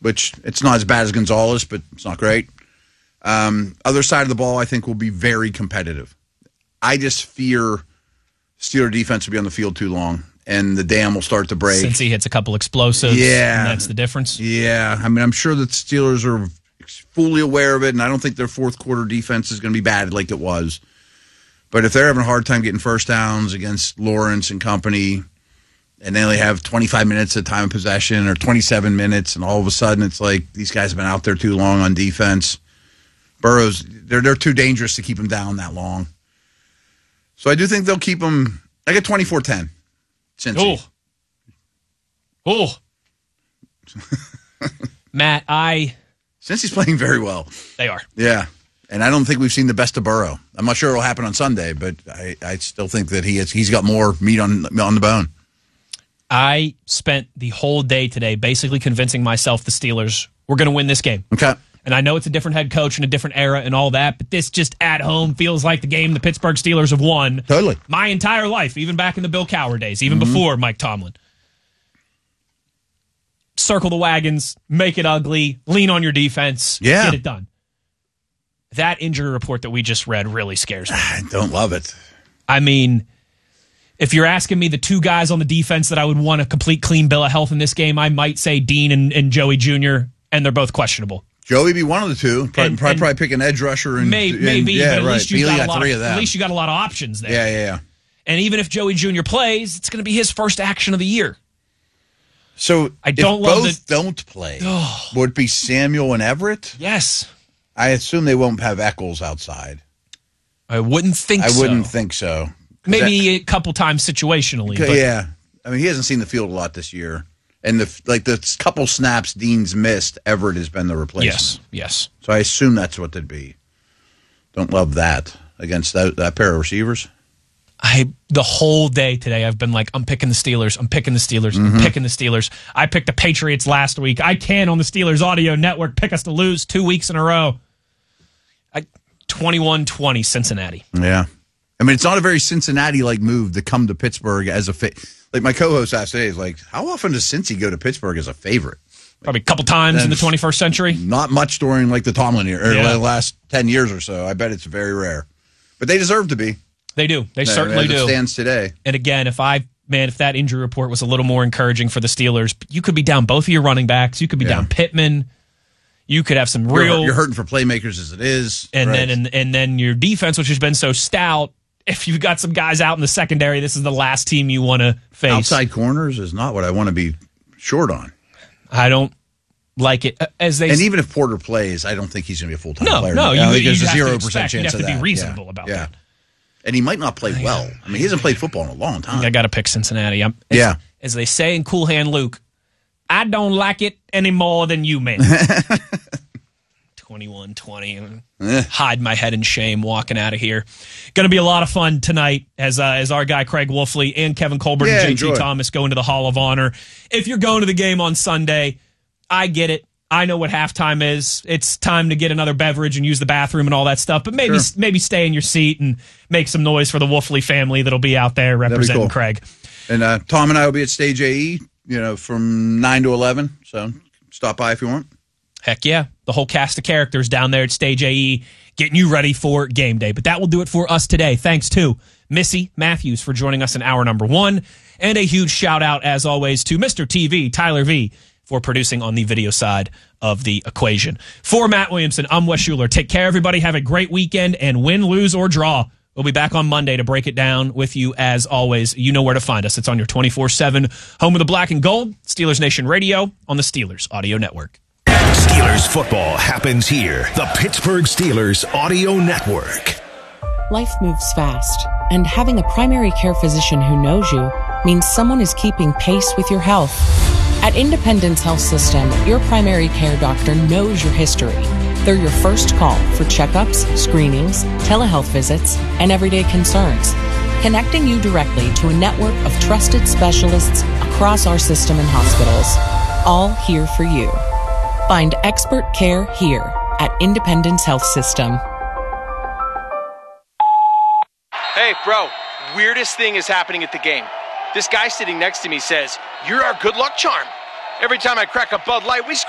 which it's not as bad as Gonzalez, but it's not great. Other side of the ball, I think, will be very competitive. I just fear Steeler defense will be on the field too long, and the dam will start to break. Since he hits a couple explosives, and that's the difference. Yeah, I mean, I'm sure that the Steelers are fully aware of it, and I don't think their fourth quarter defense is going to be bad like it was. But if they're having a hard time getting first downs against Lawrence and company, and they only have 25 minutes of time of possession or 27 minutes, and all of a sudden it's like these guys have been out there too long on defense. Burrow's, they're too dangerous to keep him down that long. So I do think they'll keep him. I get 24-10. Cincy. Oh. Matt, Cincy's playing very well. They are. Yeah. And I don't think we've seen the best of Burrow. I'm not sure it will happen on Sunday, but I still think that he's got more meat on the bone. I spent the whole day today basically convincing myself the Steelers were going to win this game. Okay. And I know it's a different head coach and a different era and all that, but this just at home feels like the game the Pittsburgh Steelers have won. Totally. My entire life, even back in the Bill Cowher days, even before Mike Tomlin. Circle the wagons, make it ugly, lean on your defense, get it done. That injury report that we just read really scares me. I don't love it. I mean, if you're asking me the two guys on the defense that I would want a complete clean bill of health in this game, I might say Dean and Joey Jr., and they're both questionable. Joey be one of the two. Probably pick an edge rusher. Maybe, but at least you got three of them. At least you got a lot of options there. Yeah. And even if Joey Jr. plays, it's going to be his first action of the year. So I don't if love both don't play, would it be Samuel and Everett? Yes. I assume they won't have Eccles outside. I wouldn't think so. I wouldn't think so. Maybe a couple times situationally. But yeah. I mean, he hasn't seen the field a lot this year. And the couple snaps Dean's missed, Everett has been the replacement. Yes. So I assume that's what they'd be. Don't love that against that pair of receivers. The whole day today, I've been like, I'm picking the Steelers. I'm picking the Steelers. I'm picking the Steelers. I picked the Patriots last week. I can on the Steelers audio network pick us to lose 2 weeks in a row. 21-20 Cincinnati. Yeah. I mean, it's not a very Cincinnati-like move to come to Pittsburgh as a like my co-host asked today, is like, how often does Cincy go to Pittsburgh as a favorite? Probably a couple times in the 21st century. Not much during like the Tomlin year, or the last 10 years or so. I bet it's very rare. But they deserve to be. They do. They certainly do. As it stands today. And again, if that injury report was a little more encouraging for the Steelers, you could be down both of your running backs. You could be down Pittman. You could have some real. You're hurting for playmakers as it is. And then your defense, which has been so stout. If you've got some guys out in the secondary, this is the last team you want to face. Outside corners is not what I want to be short on. I don't like it. And even if Porter plays, I don't think he's going to be a full-time player. No, there's a 0% chance you have of to that. be reasonable about that. And he might not play well. I mean, he hasn't played football in a long time. I got to pick Cincinnati. As they say in Cool Hand Luke, I don't like it any more than you, man. 21-20. Hide my head in shame walking out of here. Going to be a lot of fun tonight as our guy Craig Wolfley and Kevin Colbert and JT Thomas go into the Hall of Honor. If you're going to the game on Sunday, I get it. I know what halftime is. It's time to get another beverage and use the bathroom and all that stuff. But maybe stay in your seat and make some noise for the Wolfley family that'll be out there representing Craig. And Tom and I will be at Stage AE, from 9 to 11. So stop by if you want. Heck yeah. The whole cast of characters down there at Stage AE getting you ready for game day. But that will do it for us today. Thanks to Missy Matthews for joining us in hour number 1. And a huge shout out, as always, to Mr. TV, Tyler V, for producing on the video side of the equation. For Matt Williamson, I'm Wes Schuler. Take care, everybody. Have a great weekend, and win, lose, or draw. We'll be back on Monday to break it down with you as always. You know where to find us. It's on your 24/7 home of the black and gold, Steelers Nation Radio on the Steelers Audio Network. Steelers football happens here. The Pittsburgh Steelers Audio Network. Life moves fast, and having a primary care physician who knows you means someone is keeping pace with your health. At Independence Health System, your primary care doctor knows your history. They're your first call for checkups, screenings, telehealth visits, and everyday concerns, connecting you directly to a network of trusted specialists across our system and hospitals, all here for you. Find expert care here at Independence Health System. Hey, bro, weirdest thing is happening at the game. This guy sitting next to me says, "You're our good luck charm." Every time I crack a Bud Light, we